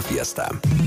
Fiesta.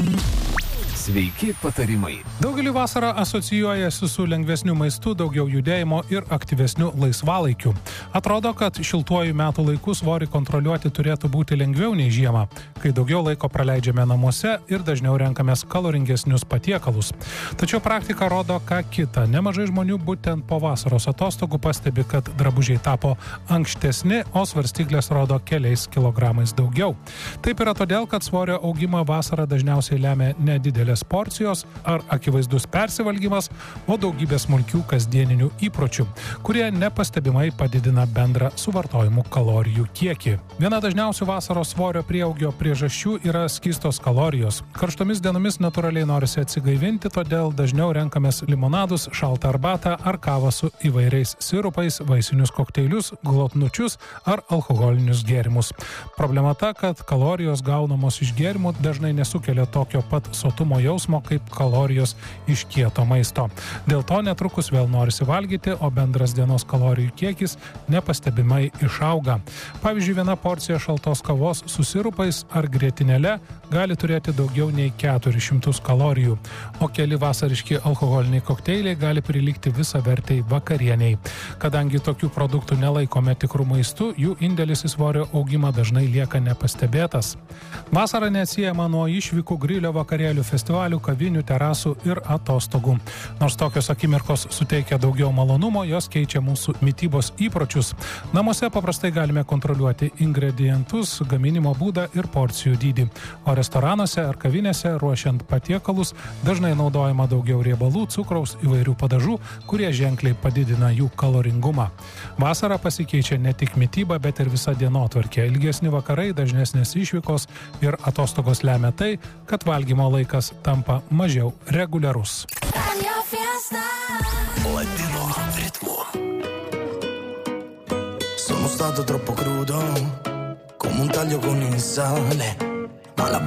Sveiki patarimai. Daugelį vasarą asocijuojasi su lengvesniu maistu, daugiau judėjimo ir aktyvesniu laisvalaikiu. Atrodo, kad šiltuoju metų laiku svorį kontroliuoti turėtų būti lengviau nei žiemą, kai daugiau laiko praleidžiame namuose ir dažniau renkamės kaloringesnius patiekalus. Tačiau praktika rodo ką kita. Nemažai žmonių būtent po vasaros atostogų pastebi, kad drabužiai tapo ankštesni, o svarstyklės rodo keliais kilogramais daugiau. Taip yra todėl, kad svorio augimą vasarą dažniausiai lemia nedidelės porcijos ar akivaizdus persivalgymas, o daugybė smulkių kasdieninių įpročių, kurie nepastebimai padidina bendrą suvartojimų kalorijų kiekį. Viena dažniausių vasaros svorio prieaugio priežasčių yra skystos kalorijos. Karštomis dienomis natūraliai norisi atsigaivinti, todėl dažniau renkamės limonadus, šaltą arbatą ar kavą su įvairiais sirupais, vaisinius kokteilius, glotnučius ar alkoholinius gėrimus. Problema ta, kad kalorijos gaunamos iš gėrimų dažnai nesukelia tokio pat sotumo jausmo kaip kalorijos iš kieto maisto. Dėl to netrukus vėl norisi valgyti, o bendras dienos kalorijų kiekis nepastebimai išauga. Pavyzdžiui, viena porcija šaltos kavos su sirupais ar grietinėle gali turėti daugiau nei 400 kalorijų, o keli vasariški alkoholiniai kokteiliai gali prilygti visavertei vakarieniai. Kadangi tokių produktų nelaikome tikrų maistu, jų indėlis į svorio augimą dažnai lieka nepastebėtas. Vasara neatsiejama nuo išvykų, grilio, vakarėlių, festivalių, kavinių, terasų ir atostogų. Nors tokios akimirkos suteikia daugiau malonumo, jos keičia mūsų mitybos įpročius. Namuose paprastai galime kontroliuoti ingredientus, gaminimo būdą ir porcijų dydį. O restoranuose ar kavinėse, ruošiant patiekalus, dažnai naudojama daugiau riebalų, cukraus, įvairių padažų, kurie ženkliai padidina jų kaloringumą. Vasarą pasikeičia ne tik mityba, bet ir visa dienotvarkė. Ilgesni vakarai, dažnesnės išvykos ir atostogos lemia tai, kad valgymo laikas tampa mažiau reguliarus. Latino ritmu. Sono stato troppo crudo, come un taglio con il sale, ma la